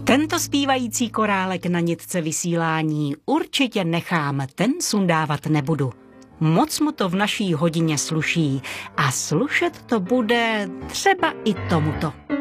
Tento zpívající korálek na nitce vysílání určitě nechám, ten sundávat nebudu. Moc mu to v naší hodině sluší a slušet to bude třeba i tomuto.